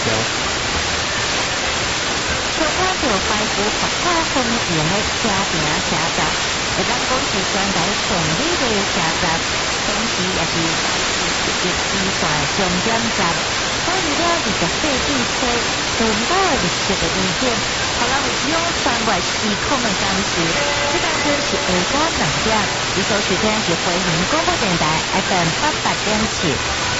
小可就排除合法风行的车行车站，会当讲是全台上美丽的车站，同时也是台市直接支线的终点站。参与了24季初轮到绿色的意见，互人有一种3月时空的感受。这当中是下午2点，你所收听的是回民广播电台 FM 88.7。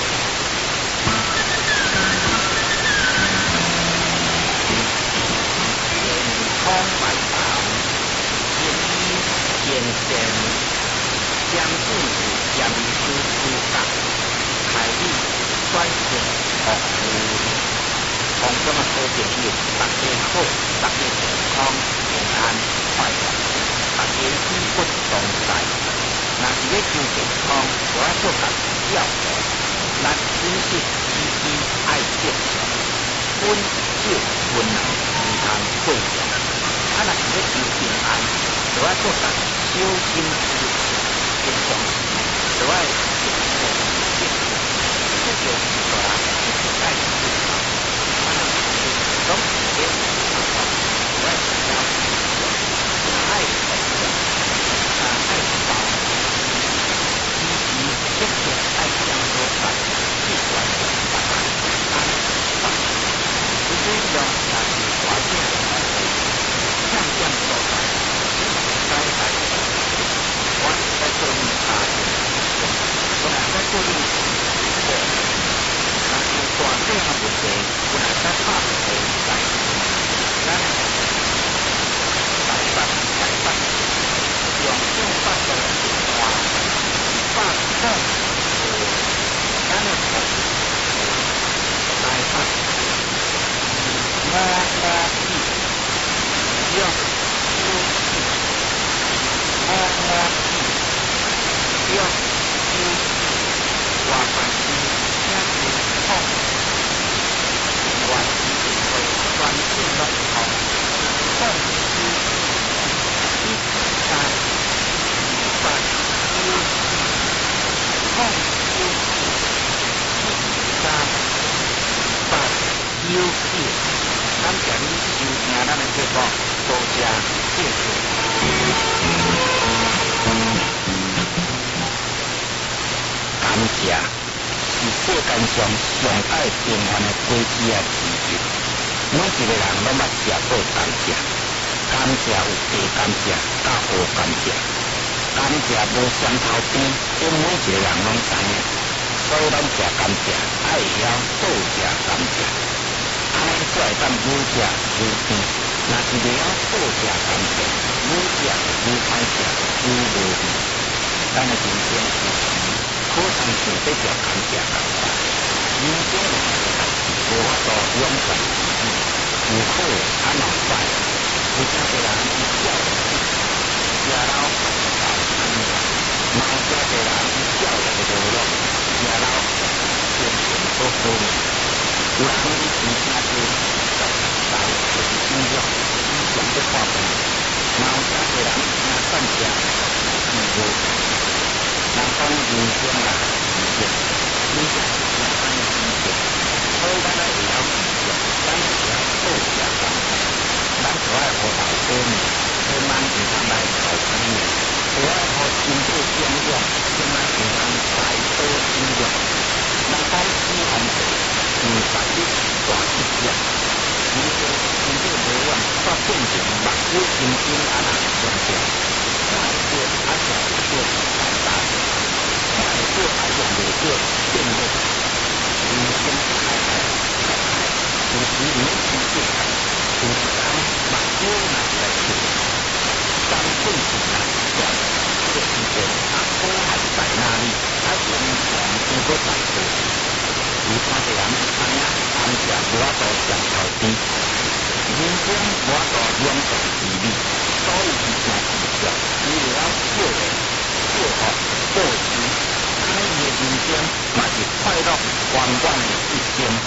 空万堂，建议健身，将政府将书书法，开立专线服务。空中的好朋友，大家好，大家健康平安快乐，大家衣不同在。若是要求健康，就要做甲照顾，咱饮食起居爱正常，温少温柔，唔通过量。若是要求平安，就要做甲小心思健康时，就要适度健康，这就是说啦，爱健康。总是要健康，就要调整，爱保养，爱保养，以及积极爱将做法，习惯把它安放。这些用那是环境来的，像这样做法，该来我在做你他的，我们在做你的。但是大体的问题，我们在拍的在，咱台北用正法的情况，发动咱的台北用我们将控完会专注的好控制1、3、8、9、控制1、3、8、9、10。感谢你收听咱的节目，多谢谢谢。感谢是世间上上爱平凡的果子啊之一。每一个人拢捌吃过感谢，感谢有地感谢，甲无感谢。感谢无双头边，这每一个人拢知影。所以咱吃感谢，爱会晓倒吃感谢。安尼才会当愈吃愈甜。若是袂晓倒吃感谢，愈吃愈歹吃，愈无味。咱的人生有时可能想要着感谢感谢，人生有一个代志无法度永远如意，有好啊嘛有歹，有真侪人伊少了一食老饭老安尼，嘛有真侪人伊少了就无落，食老天天都好命。有人伊钱真多，但老就是怎样，伊想要看病，嘛有真侪人伊真善食，伊无。人讲人生啊，是这，人生是安尼生活，所以咱爱会晓记住，咱会晓倒吃感谢，咱就爱互老爸母，千万唔通来讨钱的，就爱互亲戚敬仰，千万唔通财多心弱。人讲死红色，唔白日大一只，人生亲戚无远，煞变成目睭金金啊那上吊，看会到啊想会到大大。看会到啊用袂到变弱，人生海海海海，有时你去见他，有一天目睭拿起来看，三寸金拿掉，这个时间啊好汉在哪里？啊英雄如果在何处？有真侪人知影，感谢无法度上头边，人生无法度永动之理，所以是真自觉，只要少年少学报知。安尼伊的人生嘛是快乐圆满的一生。